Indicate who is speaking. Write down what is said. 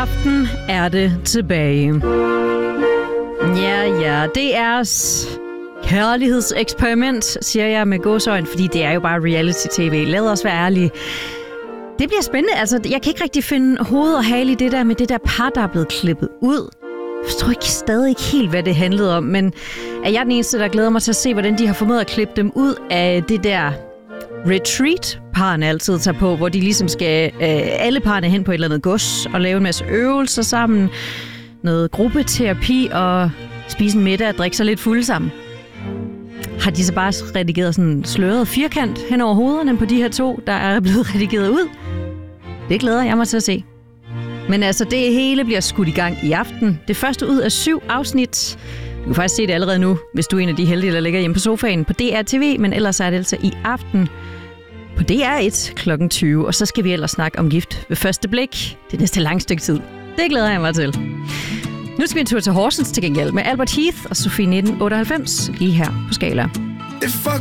Speaker 1: aften er det tilbage. Ja, det er kærlighedseksperiment, siger jeg med gåseøjne, fordi det er jo bare reality-tv. Lad os være ærlige. Det bliver spændende. Altså, jeg kan ikke rigtig finde hoved og hale i det der med det der par, der er blevet klippet ud. Jeg forstår stadig ikke helt, hvad det handlede om, men er jeg den eneste, der glæder mig til at se, hvordan de har formået at klippe dem ud af det der retreat, parerne altid tager på, hvor de ligesom skal alle parerne hen på et eller andet gods og lave en masse øvelser sammen, noget gruppeterapi og spise en middag og drikke sig lidt fulde sammen. Har de så bare redigeret sådan en sløret firkant hen over hovederne på de her to, der er blevet redigeret ud? Det glæder jeg mig til at se. Men altså, det hele bliver skudt i gang i aften. Det første ud af 7 afsnit. Du kan faktisk se det allerede nu, hvis du er en af de heldige, der ligger hjemme på sofaen på DR TV, men ellers er det altså i aften på DR1 kl. 20. Og så skal vi ellers snakke om gift ved første blik. Det næste langt stykke tid. Det glæder jeg mig til. Nu skal vi en tur til Horsens til gengæld med Albert Heath og Sofie 1998 lige her på Skala.